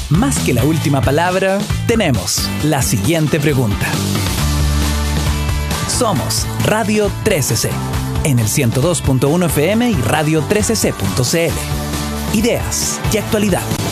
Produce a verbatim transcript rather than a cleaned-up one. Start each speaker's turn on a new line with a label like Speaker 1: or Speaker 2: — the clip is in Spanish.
Speaker 1: Más que la última palabra, tenemos la siguiente pregunta. Somos Radio trece ce, en el ciento dos punto uno F M y radio trece ce punto c l. Ideas y actualidad.